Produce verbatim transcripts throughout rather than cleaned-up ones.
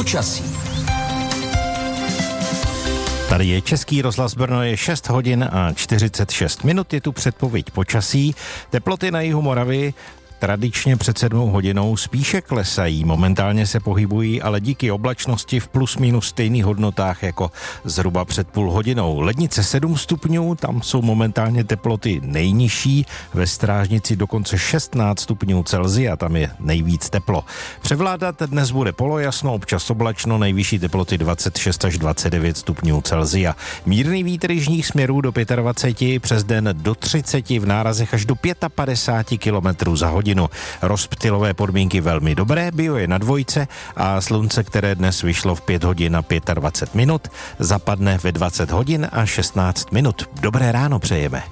Počasí. Tady je Český rozhlas Brno, je šest hodin a čtyřicet šest minut, je tu předpověď počasí. Teploty na jihu Moravy tradičně před sedmou hodinou spíše klesají, momentálně se pohybují, ale díky oblačnosti v plus minus stejných hodnotách jako zhruba před půl hodinou. Lednice sedm stupňů, tam jsou momentálně teploty nejnižší, ve Strážnici dokonce šestnáct stupňů Celsia, tam je nejvíc teplo. Převládat dnes bude polojasno, občas oblačno, nejvyšší teploty dvacet šest až dvacet devět stupňů Celsia. Mírný vítr jižních směrů do dvacet pět, přes den do třicet, v nárazech až do padesát pět kilometrů za hodinu. Rozptylové podmínky velmi dobré, bio je na dvojce a slunce, které dnes vyšlo v pět hodin a dvacet pět minut, zapadne ve dvacet hodin a šestnáct minut. Dobré ráno přejeme.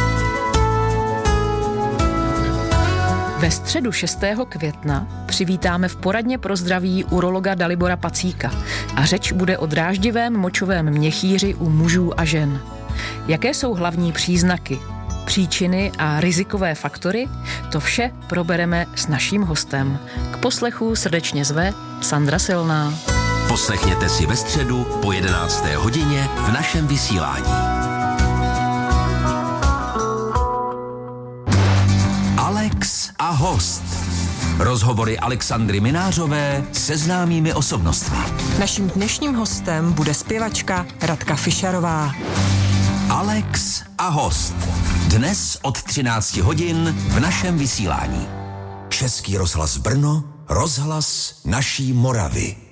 Ve středu šestého května přivítáme v poradně pro zdraví urologa Dalibora Pacíka a řeč bude o dráždivém močovém měchýři u mužů a žen. Jaké jsou hlavní příznaky, příčiny a rizikové faktory? To vše probereme s naším hostem. K poslechu srdečně zve Sandra Silná. Poslechněte si ve středu po jedenácté hodině v našem vysílání. Alex a host. Rozhovory Alexandry Minářové se známými osobnostmi. Naším dnešním hostem bude zpěvačka Radka Fišarová. Alex a host. Dnes od třinácti hodin v našem vysílání. Český rozhlas Brno, rozhlas naší Moravy.